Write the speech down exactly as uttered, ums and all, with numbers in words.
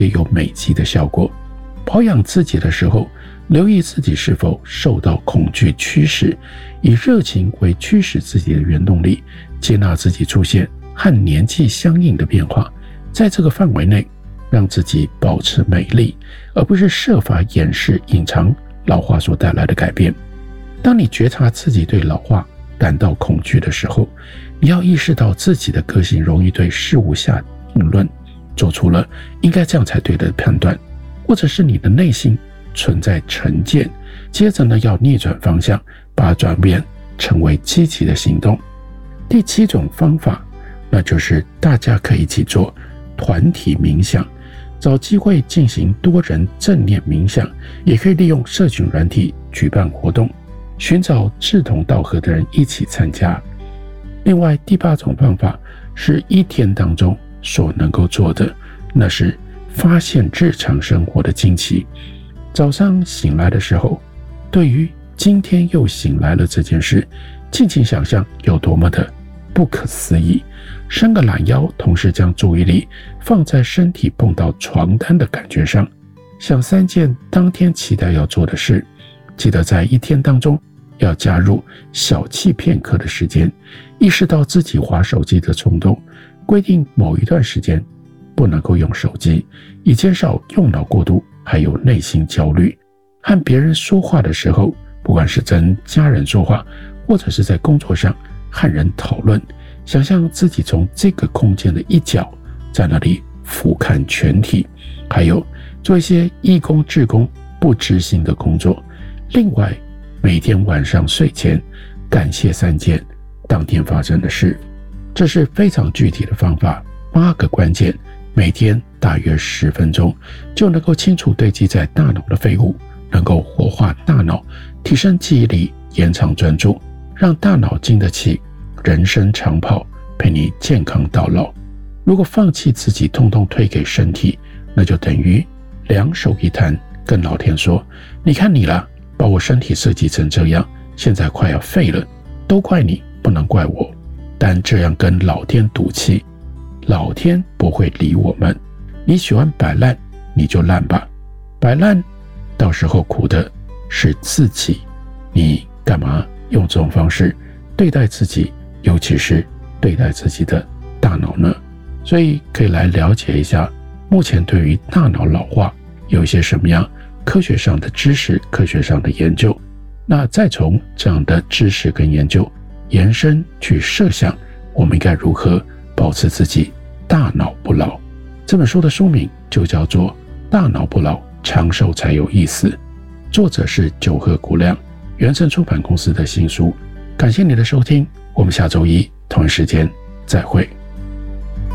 也有美肌的效果。保养自己的时候，留意自己是否受到恐惧驱使，以热情为驱使自己的原动力，接纳自己出现和年纪相应的变化，在这个范围内让自己保持美丽，而不是设法掩饰隐藏老化所带来的改变。当你觉察自己对老化感到恐惧的时候，你要意识到自己的个性容易对事物下定论，做出了应该这样才对的判断，或者是你的内心存在成见，接着呢，要逆转方向，把它转变成为积极的行动。第七种方法，那就是大家可以一起做团体冥想，找机会进行多人正念冥想，也可以利用社群软体举办活动，寻找志同道合的人一起参加。另外，第八种方法是一天当中所能够做的，那是发现日常生活的惊奇。早上醒来的时候，对于今天又醒来了这件事，尽情想象有多么的不可思议。伸个懒腰，同时将注意力放在身体碰到床单的感觉上，想三件当天期待要做的事，记得在一天当中要加入小憩片刻的时间，意识到自己滑手机的冲动，规定某一段时间不能够用手机，以减少用脑过度还有内心焦虑。和别人说话的时候，不管是跟家人说话，或者是在工作上和人讨论，想象自己从这个空间的一角在那里俯瞰全体，还有做一些义工志工不执行的工作。另外，每天晚上睡前感谢三件当天发生的事。这是非常具体的方法，八个关键，每天大约十分钟就能够清除堆积在大脑的废物，能够活化大脑，提升记忆力，延长专注，让大脑经得起人生长跑，陪你健康到老。如果放弃自己，通通推给身体，那就等于两手一摊，跟老天说，你看你啦，把我身体设计成这样，现在快要废了，都怪你，不能怪我。但这样跟老天赌气，老天不会理我们。你喜欢摆烂，你就烂吧，摆烂到时候苦的是自己。你干嘛用这种方式对待自己，尤其是对待自己的大脑呢？所以可以来了解一下，目前对于大脑老化有一些什么样科学上的知识，科学上的研究，那再从这样的知识跟研究延伸去设想，我们应该如何保持自己大脑不老。这本书的书名就叫做《大脑不老，长寿才有意思》，作者是九贺古亮，原神出版公司的新书。感谢你的收听，我们下周一同一时间再会。